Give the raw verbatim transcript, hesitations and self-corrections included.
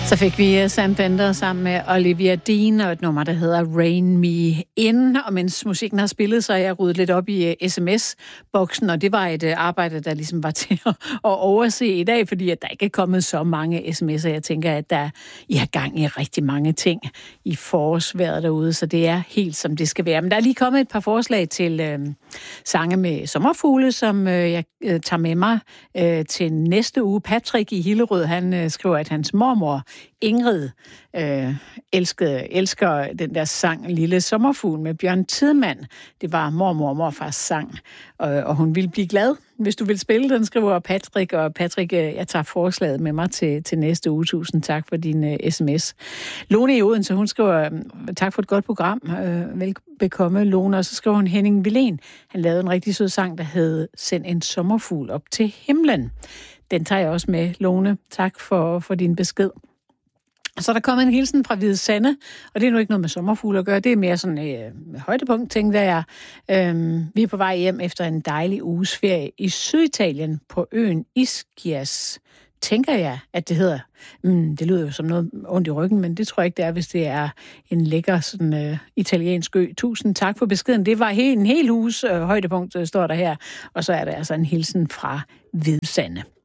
Så fik vi Sam Fender sammen med Olivia Dean og et nummer, der hedder Rain Me In. Og mens musikken har spillet, så er jeg ryddet lidt op i sms-boksen, og det var et arbejde, der ligesom var til at overse i dag, fordi at der ikke er kommet så mange sms'er. Jeg tænker, at der I har gang i rigtig mange ting i forårsvejret derude, så det er helt som det skal være. Men der er lige kommet et par forslag til øh, sange med sommerfugle, som øh, jeg øh, tager med mig øh, til næste uge. Patrick i Hillerød, han øh, skriver, at hans mormor Ingrid øh, elskede, elsker den der sang Lille Sommerfugl med Bjørn Tidemand. Det var mormor og morfars sang, og, og hun ville blive glad, hvis du vil spille den, skriver Patrick. Og Patrick, øh, jeg tager forslaget med mig til, til næste uge. Tusind tak for din øh, sms. Lone i Odense, hun skriver, tak for et godt program. Øh, velbekomme, Lone. Og så skriver hun Henning Wilén. Han lavede en rigtig sød sang, der hed Send en sommerfugl op til himlen. Den tager jeg også med, Lone. Tak for, for din besked. Så der kommer en hilsen fra Hvide Sande, og det er nu ikke noget med sommerfugle at gøre, det er mere sådan et øh, højdepunkt, tænker jeg. Øhm, vi er på vej hjem efter en dejlig uges ferie i Syditalien på øen Ischia, tænker jeg, at det hedder. Mm, det lyder jo som noget ondt i ryggen, men det tror jeg ikke, det er, hvis det er en lækker sådan, øh, italiensk ø. Tusind tak for beskeden. Det var en hel uges øh, højdepunkt, står der her, og så er der altså en hilsen fra Hvide Sande.